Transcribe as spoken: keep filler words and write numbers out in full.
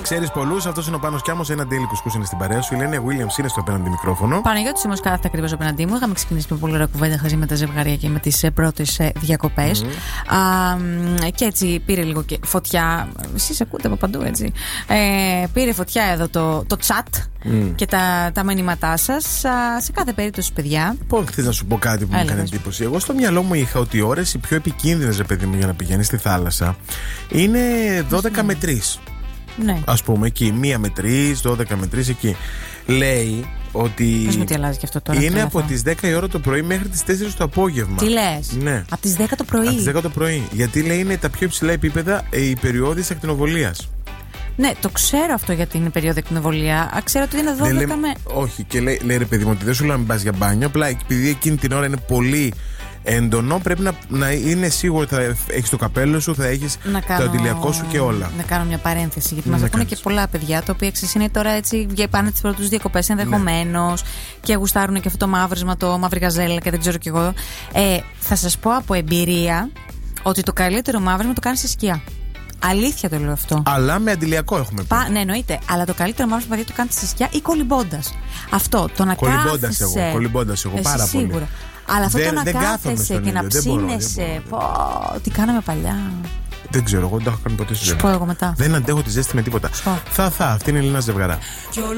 Ξέρεις πολλούς, αυτός είναι ο Πάνος Κιάμος. Ένα Ντέιλι Κουσκούς είναι στην παρέα σου. Η Λένια Williams είναι στο απέναντι μικρόφωνο. Παναγιώτης όμως κάθεται ακριβώς απέναντί μου. Είχαμε ξεκινήσει με πολύ ωραία κουβέντα χαζή με τα ζευγάρια και με τις πρώτες διακοπές. Mm. Α, και έτσι πήρε λίγο και φωτιά. Εσείς ακούτε από παντού, έτσι. Ε, πήρε φωτιά εδώ το, το chat mm. και τα, τα μηνύματά σας. Σε κάθε περίπτωση, παιδιά. Πώς θες να σου πω κάτι που Έλα, μου έκανε εντύπωση. Εγώ στο μυαλό μου είχα ότι οι ώρες οι πιο επικίνδυνες, ρε παιδί μου, για να πηγαίνεις στη θάλασσα είναι δώδεκα με τρεις. Ναι. Ας πούμε εκεί, μία με τρεις, δώδεκα με τρεις εκεί. Λέει ότι πες μου τι αλλάζει και αυτό τώρα, είναι από τις δέκα η ώρα το πρωί μέχρι τις τέσσερις το απόγευμα. Τι λες? Ναι. Από τις δέκα το πρωί. Από τις δέκα το πρωί. Γιατί λέει είναι τα πιο υψηλά επίπεδα οι περιόδοι ακτινοβολίας. Ναι, το ξέρω αυτό για την περίοδο ακτινοβολία. Ξέρω ότι είναι δώδεκα λέει, με. Όχι, και λέει, λέει ρε παιδί μου ότι δεν σου λέει να μην πας για μπάνιο. Απλά επειδή εκείνη την ώρα είναι πολύ έντονο, πρέπει να, να είναι σίγουρο ότι θα έχεις το καπέλο σου, θα έχεις κάνω, το αντιλιακό σου και όλα. Να κάνω μια παρένθεση, γιατί μας ακούνε και πολλά παιδιά τα οποία εξής είναι τώρα έτσι για πάνε τις πρώτες διακοπές ενδεχομένως, ναι. και γουστάρουν και αυτό το μαύρισμα, το μαύρη γαζέλα και δεν ξέρω κι εγώ. Ε, θα σας πω από εμπειρία ότι το καλύτερο μαύρισμα το κάνει σε σκιά. Αλήθεια το λέω αυτό. Αλλά με αντιλιακό έχουμε πει. Πα, ναι, εννοείται. Αλλά το καλύτερο μαύρισμα παιδί το κάνει στη σκιά ή κολυμπώντας. Αυτό το να κολυμπώντας κάθεσαι. εγώ, κολυμπώντας εγώ πάρα πολύ. Σίγουρα. Αλλά αυτό δεν, το να κάθεσαι και να ψήνεσαι. Πω, τι κάναμε παλιά. Δεν ξέρω, εγώ δεν το έχω κάνει ποτέ στη ζωή μου. Σου πω εγώ μετά. Δεν αντέχω τη ζέστη με τίποτα. Θα, θα, αυτή είναι η Ελίνα Ζευγαρά.